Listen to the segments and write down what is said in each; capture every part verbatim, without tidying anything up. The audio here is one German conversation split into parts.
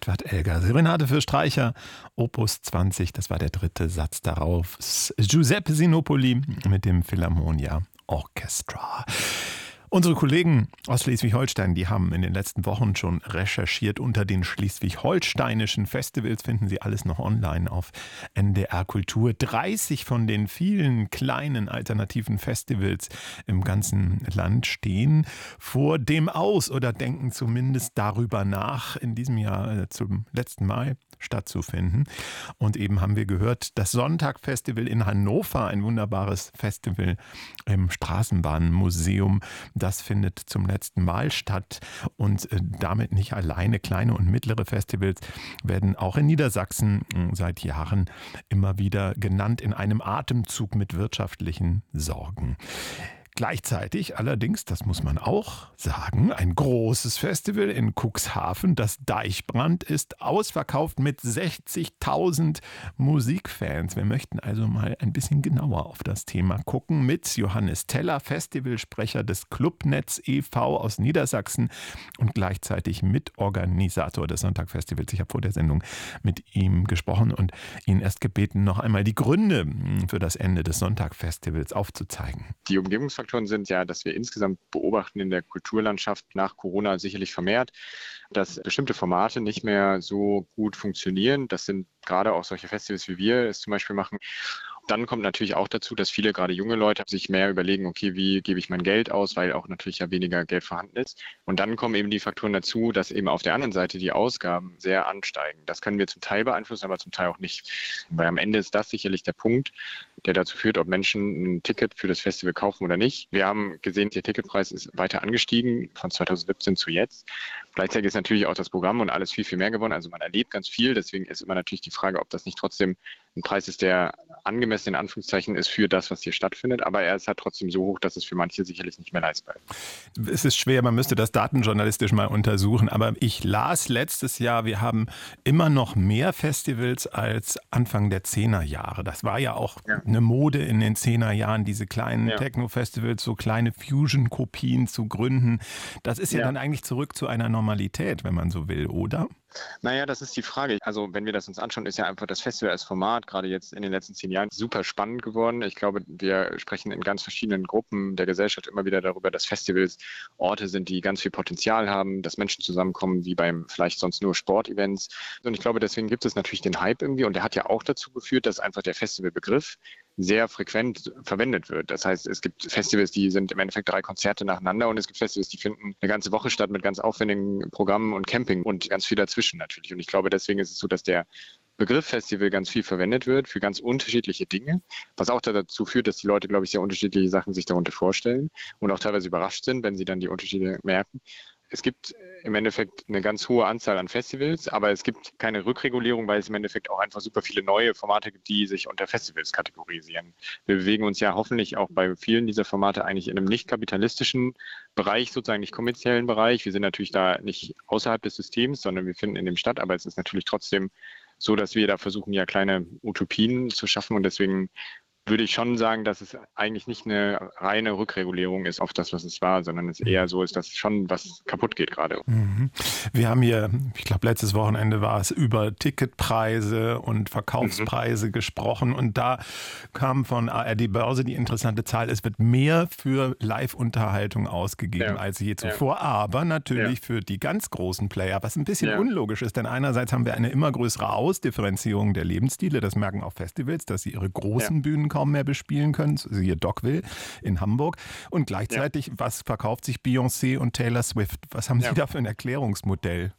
Edward Elgar. Serenade für Streicher, Opus zwanzig, das war der dritte Satz darauf. Giuseppe Sinopoli mit dem Philharmonia Orchestra. Unsere Kollegen aus Schleswig-Holstein, die haben in den letzten Wochen schon recherchiert. Unter den schleswig-holsteinischen Festivals finden Sie alles noch online auf N D R Kultur. dreißig von den vielen kleinen alternativen Festivals im ganzen Land stehen vor dem Aus oder denken zumindest darüber nach, in diesem Jahr äh, zum letzten Mal stattzufinden. Und eben haben wir gehört, das Sonntag-Festival in Hannover, ein wunderbares Festival im Straßenbahnmuseum, das findet zum letzten Mal statt. Und äh, damit nicht alleine. Kleine und mittlere Festivals werden auch in Niedersachsen äh, seit Jahren immer wieder genannt, in einem Atemzug mit wirtschaftlichen Sorgen. Gleichzeitig allerdings, das muss man auch sagen, ein großes Festival in Cuxhaven, das Deichbrand, ist ausverkauft mit sechzigtausend Musikfans. Wir möchten also mal ein bisschen genauer auf das Thema gucken mit Johannes Teller, Festivalsprecher des Clubnetz e V aus Niedersachsen und gleichzeitig Mitorganisator des Sonntagfestivals. Ich habe vor der Sendung mit ihm gesprochen und ihn erst gebeten, noch einmal die Gründe für das Ende des Sonntagfestivals aufzuzeigen. Die Umgebungsfaktoren sind ja, dass wir insgesamt beobachten in der Kulturlandschaft nach Corona sicherlich vermehrt, dass bestimmte Formate nicht mehr so gut funktionieren. Das sind gerade auch solche Festivals, wie wir es zum Beispiel machen. Dann kommt natürlich auch dazu, dass viele, gerade junge Leute, sich mehr überlegen, okay, wie gebe ich mein Geld aus, weil auch natürlich ja weniger Geld vorhanden ist. Und dann kommen eben die Faktoren dazu, dass eben auf der anderen Seite die Ausgaben sehr ansteigen. Das können wir zum Teil beeinflussen, aber zum Teil auch nicht. Weil am Ende ist das sicherlich der Punkt, der dazu führt, ob Menschen ein Ticket für das Festival kaufen oder nicht. Wir haben gesehen, der Ticketpreis ist weiter angestiegen von zweitausendsiebzehn zu jetzt. Gleichzeitig ist natürlich auch das Programm und alles viel, viel mehr geworden. Also man erlebt ganz viel. Deswegen ist immer natürlich die Frage, ob das nicht trotzdem ein Preis ist, der angemessen in Anführungszeichen ist für das, was hier stattfindet. Aber er ist halt trotzdem so hoch, dass es für manche sicherlich nicht mehr leistbar ist. Es ist schwer, man müsste das datenjournalistisch mal untersuchen. Aber ich las letztes Jahr, wir haben immer noch mehr Festivals als Anfang der Zehnerjahre. Das war ja auch ja. eine Mode in den Zehnerjahren, diese kleinen ja. Techno-Festivals, so kleine Fusion-Kopien zu gründen. Das ist ja, ja dann eigentlich zurück zu einer Normalität, wenn man so will, oder? Naja, das ist die Frage. Also wenn wir das uns anschauen, ist ja einfach das Festival als Format gerade jetzt in den letzten zehn Jahren super spannend geworden. Ich glaube, wir sprechen in ganz verschiedenen Gruppen der Gesellschaft immer wieder darüber, dass Festivals Orte sind, die ganz viel Potenzial haben, dass Menschen zusammenkommen, wie beim vielleicht sonst nur Sportevents. Und ich glaube, deswegen gibt es natürlich den Hype irgendwie und der hat ja auch dazu geführt, dass einfach der Festivalbegriff sehr frequent verwendet wird. Das heißt, es gibt Festivals, die sind im Endeffekt drei Konzerte nacheinander und es gibt Festivals, die finden eine ganze Woche statt mit ganz aufwendigen Programmen und Camping und ganz viel dazwischen natürlich. Und ich glaube, deswegen ist es so, dass der Begriff Festival ganz viel verwendet wird für ganz unterschiedliche Dinge, was auch dazu führt, dass die Leute, glaube ich, sehr unterschiedliche Sachen sich darunter vorstellen und auch teilweise überrascht sind, wenn sie dann die Unterschiede merken. Es gibt im Endeffekt eine ganz hohe Anzahl an Festivals, aber es gibt keine Rückregulierung, weil es im Endeffekt auch einfach super viele neue Formate gibt, die sich unter Festivals kategorisieren. Wir bewegen uns ja hoffentlich auch bei vielen dieser Formate eigentlich in einem nicht kapitalistischen Bereich, sozusagen nicht kommerziellen Bereich. Wir sind natürlich da nicht außerhalb des Systems, sondern wir finden in dem statt, aber es ist natürlich trotzdem so, dass wir da versuchen, ja kleine Utopien zu schaffen und deswegen würde ich schon sagen, dass es eigentlich nicht eine reine Rückregulierung ist auf das, was es war, sondern es eher so ist, dass schon was kaputt geht gerade. Mhm. Wir haben hier, ich glaube, letztes Wochenende war es über Ticketpreise und Verkaufspreise mhm. gesprochen und da kam von A R D Börse die interessante Zahl, es wird mehr für Live-Unterhaltung ausgegeben ja. als je zuvor, ja. aber natürlich ja. für die ganz großen Player, was ein bisschen ja. unlogisch ist, denn einerseits haben wir eine immer größere Ausdifferenzierung der Lebensstile, das merken auch Festivals, dass sie ihre großen ja. Bühnen kaum mehr bespielen können, siehe Dogville in Hamburg. Und gleichzeitig, ja. was verkauft sich Beyoncé und Taylor Swift? Was haben ja. Sie da für ein Erklärungsmodell?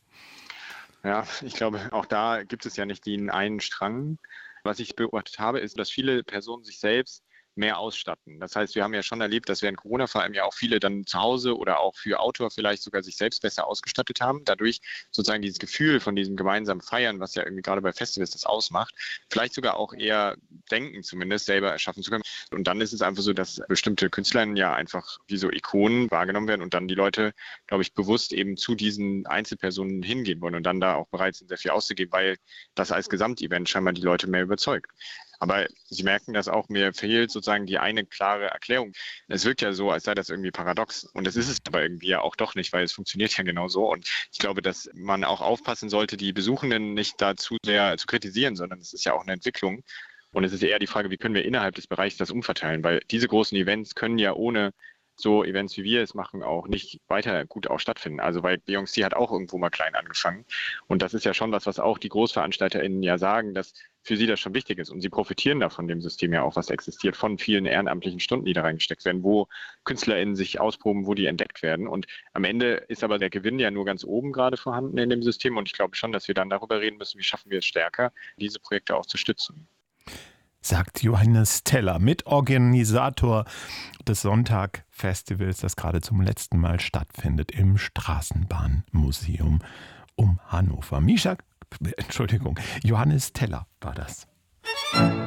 Ja, ich glaube, auch da gibt es ja nicht den einen Strang. Was ich beobachtet habe, ist, dass viele Personen sich selbst mehr ausstatten. Das heißt, wir haben ja schon erlebt, dass während Corona vor allem ja auch viele dann zu Hause oder auch für Outdoor vielleicht sogar sich selbst besser ausgestattet haben. Dadurch sozusagen dieses Gefühl von diesem gemeinsamen Feiern, was ja irgendwie gerade bei Festivals das ausmacht, vielleicht sogar auch eher denken zumindest, selber erschaffen zu können. Und dann ist es einfach so, dass bestimmte Künstlerinnen ja einfach wie so Ikonen wahrgenommen werden und dann die Leute, glaube ich, bewusst eben zu diesen Einzelpersonen hingehen wollen und dann da auch bereit sind, sehr viel auszugeben, weil das als Gesamtevent scheinbar die Leute mehr überzeugt. Aber Sie merken das auch, mir fehlt sozusagen die eine klare Erklärung. Es wirkt ja so, als sei das irgendwie paradox. Und das ist es aber irgendwie ja auch doch nicht, weil es funktioniert ja genau so. Und ich glaube, dass man auch aufpassen sollte, die Besuchenden nicht dazu sehr zu kritisieren, sondern es ist ja auch eine Entwicklung. Und es ist eher die Frage, wie können wir innerhalb des Bereichs das umverteilen? Weil diese großen Events können ja ohne so Events, wie wir es machen, auch nicht weiter gut auch stattfinden. Also weil Beyoncé hat auch irgendwo mal klein angefangen. Und das ist ja schon was, was auch die GroßveranstalterInnen ja sagen, dass für sie das schon wichtig ist. Und sie profitieren davon dem System ja auch, was existiert, von vielen ehrenamtlichen Stunden, die da reingesteckt werden, wo KünstlerInnen sich ausproben, wo die entdeckt werden. Und am Ende ist aber der Gewinn ja nur ganz oben gerade vorhanden in dem System. Und ich glaube schon, dass wir dann darüber reden müssen, wie schaffen wir es stärker, diese Projekte auch zu stützen. Sagt Johannes Teller, Mitorganisator des Sonntag-Festivals, das gerade zum letzten Mal stattfindet im Straßenbahnmuseum um Hannover. Misha, Entschuldigung, Johannes Teller war das.